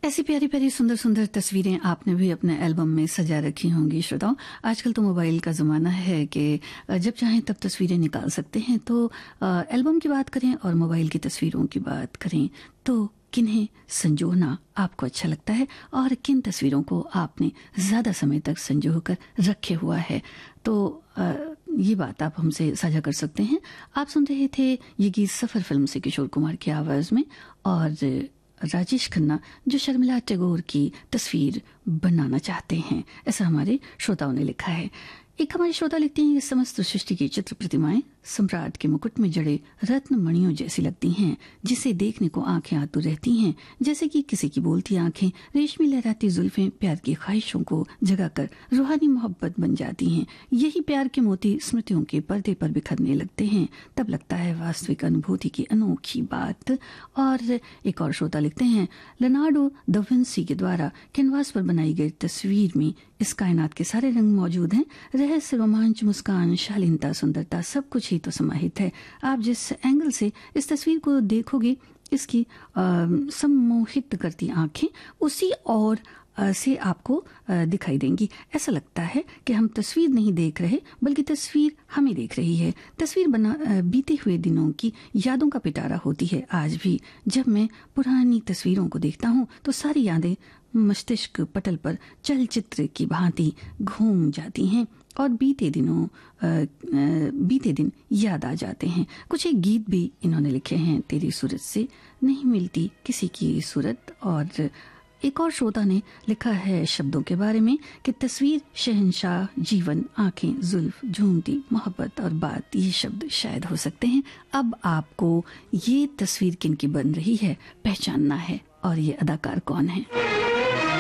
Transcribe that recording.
ऐसी प्यारी प्यारी सुंदर सुंदर तस्वीरें आपने भी अपने एल्बम में सजा रखी होंगी श्रोताओं। आजकल तो मोबाइल का ज़माना है कि जब चाहें तब तस्वीरें निकाल सकते हैं। तो एल्बम की बात करें और मोबाइल की तस्वीरों की बात करें तो किन्हें संजोना आपको अच्छा लगता है और किन तस्वीरों को आपने ज़्यादा समय तक संजो कर रखे हुआ है, तो ये बात आप हमसे साझा कर सकते हैं। आप सुन रहे थे ये गीत सफ़र फिल्म से किशोर कुमार की आवाज़ में और राजेश खन्ना जो शर्मिला टैगोर की तस्वीर बनाना चाहते हैं, ऐसा हमारे श्रोताओं ने लिखा है। एक हमारे श्रोता लिखते हैं कि समस्त सृष्टि की चित्र प्रतिमाएं सम्राट के मुकुट में जड़े रत्न मणियों जैसी लगती हैं, जिसे देखने को आंखें आतुर रहती हैं, जैसे कि किसी की बोलती आंखें रेशमी लहराती जुल्फें प्यार की ख्वाहिशों को जगाकर रूहानी मोहब्बत बन जाती हैं। यही प्यार के मोती स्मृतियों के पर्दे पर बिखरने लगते हैं, तब लगता है वास्तविक अनुभूति की अनोखी बात। और एक और श्रोता लिखते हैं, लियोनार्डो दा विंसी के द्वारा कैनवास पर बनाई गई तस्वीर में इस कायनात के सारे रंग मौजूद हैं, रहस्य, रोमांच, मुस्कान, शालीनता, सुंदरता, सब कुछ ही तो समाहित है। आप जिस एंगल से इस तस्वीर को देखोगे, इसकी सम्मोहित करती आंखें उसी और से आपको दिखाई देंगी। ऐसा लगता है कि हम तस्वीर नहीं देख रहे बल्कि तस्वीर हमें देख रही है। तस्वीर बीते हुए दिनों की यादों का पिटारा होती है। आज भी जब मैं पुरानी तस्वीरों को देखता हूँ तो सारी यादें मस्तिष्क पटल पर चलचित्र की भांति घूम जाती हैं और बीते दिन याद आ जाते हैं। कुछ एक गीत भी इन्होंने लिखे हैं, तेरी सूरत से नहीं मिलती किसी की सूरत। और एक और श्रोता ने लिखा है शब्दों के बारे में कि तस्वीर, शहंशाह, जीवन, आंखें, जुल्फ, झूमती मोहब्बत और बात, ये शब्द शायद हो सकते हैं। अब आपको ये तस्वीर किन की बन रही है पहचानना है और ये अदाकार कौन है।